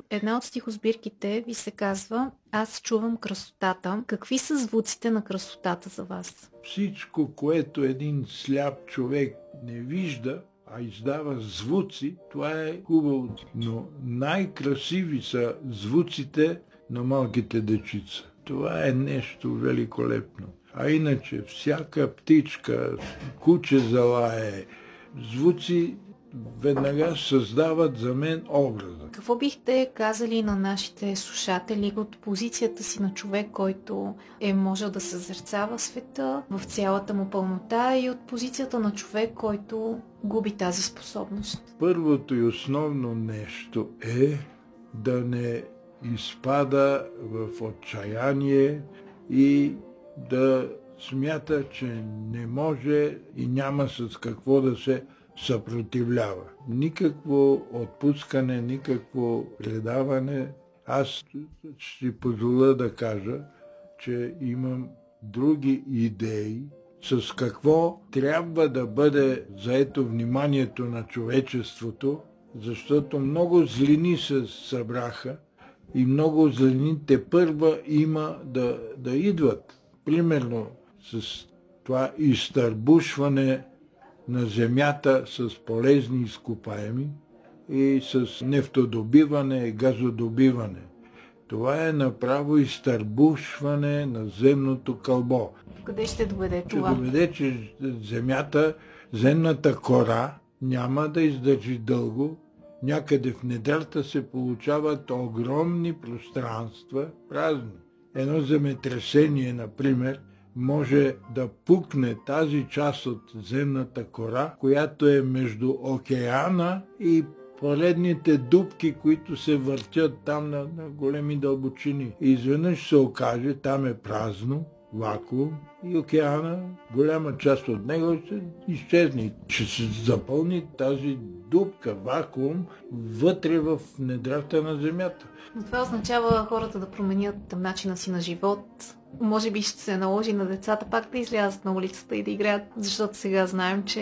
една от стихосбирките ви се казва "Аз чувам красотата". Какви са звуците на красотата за вас? Всичко, което един сляп човек не вижда, а издава звуци, това е хубаво. Но най-красиви са звуците на малките дечица. Това е нещо великолепно. А иначе всяка птичка, куче залае, звуци веднага създават за мен образа. Какво бихте казали на нашите слушатели от позицията си на човек, който е можел да съзерцава света в цялата му пълнота, и от позицията на човек, който губи тази способност? Първото и основно нещо е да не изпада в отчаяние и да смята, че не може и няма с какво да се съпротивлява. Никакво отпускане, никакво предаване. Аз ще позволя да кажа, че имам други идеи, с какво трябва да бъде заето вниманието на човечеството, защото много злини се събраха и много злини тепърва има да идват. Примерно с това изтърбушване на земята с полезни изкопаеми и с нефтодобиване и газодобиване. Това е направо изтърбушване на земното кълбо. Къде ще доведе това? Ще доведе, че земята, земната кора няма да издържи дълго. Някъде в недрата се получават огромни пространства празни. Едно земетресение, например, може да пукне тази част от земната кора, която е между океана и поредните дупки, които се въртят там на големи дълбочини. И изведнъж се окаже, там е празно, вакуум, и океана, голяма част от него ще изчезне. Ще се запълни тази дупка, вакуум, вътре в недрата на земята. Но това означава хората да променят начина си на живот. Може би ще се наложи на децата пак да излязат на улицата и да играят, защото сега знаем, че